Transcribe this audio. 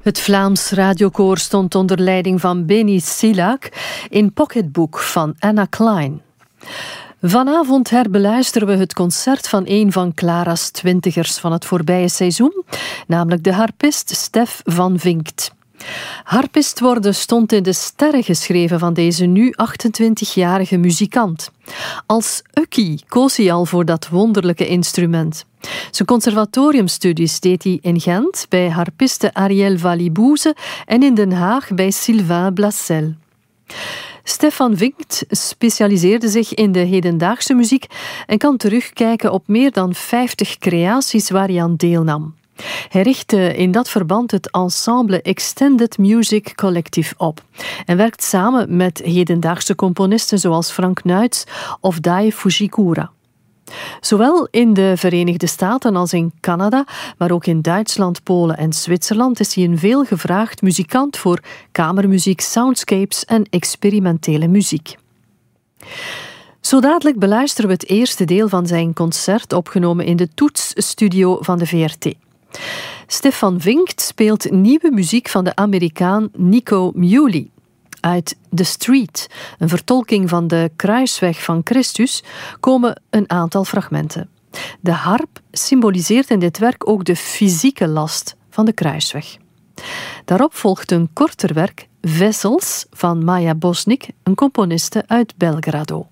Het Vlaams radiokoor stond onder leiding van Benny Silak in Pocketbook van Anna Klein. Vanavond herbeluisteren we het concert van een van Clara's twintigers van het voorbije seizoen, namelijk de harpist Stef van Vinkt. Harpist worden stond in de sterren geschreven van deze nu 28-jarige muzikant. Als ukkie koos hij al voor dat wonderlijke instrument. Zijn conservatoriumstudies deed hij in Gent bij harpiste Ariel Valibouze en in Den Haag bij Sylvain Blassel. Stef van Vinkt specialiseerde zich in de hedendaagse muziek en kan terugkijken op meer dan 50 creaties waar hij aan deelnam. Hij richtte in dat verband het ensemble Extended Music Collective op en werkt samen met hedendaagse componisten zoals Frank Nuits of Dai Fujikura. Zowel in de Verenigde Staten als in Canada, maar ook in Duitsland, Polen en Zwitserland is hij een veelgevraagd muzikant voor kamermuziek, soundscapes en experimentele muziek. Zo dadelijk beluisteren we het eerste deel van zijn concert opgenomen in de toetsstudio van de VRT. Stef van Vinkt speelt nieuwe muziek van de Amerikaan Nico Muhly. Uit The Street, een vertolking van de Kruisweg van Christus, komen een aantal fragmenten. De harp symboliseert in dit werk ook de fysieke last van de Kruisweg. Daarop volgt een korter werk, Vessels, van Maja Bosnik, een componiste uit Belgrado.